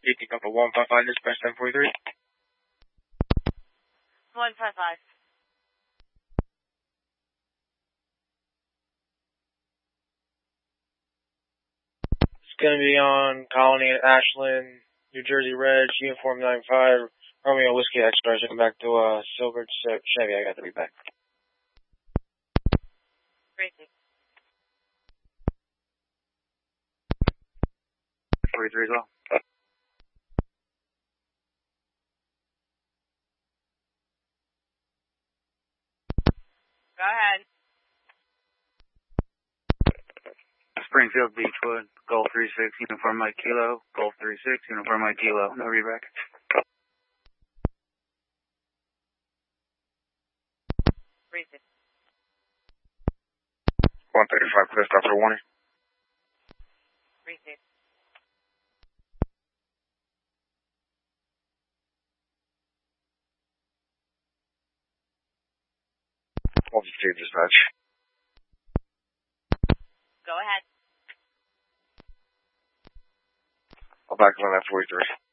Taking up a 155 dispatch 1043. 155. It's going to be on Colony at Ashland, New Jersey Reg, Uniform 95, Romeo Whiskey Express. Come back to Silver Chevy. I got to be back. 43 as well. Go ahead. Springfield Beechwood, Golf 36, Uniform Mike Kilo, Golf 36, Uniform Mike Kilo, no reback. 135, clear stop for warning. 36. Dispatch. Go ahead. I'll back on that 43.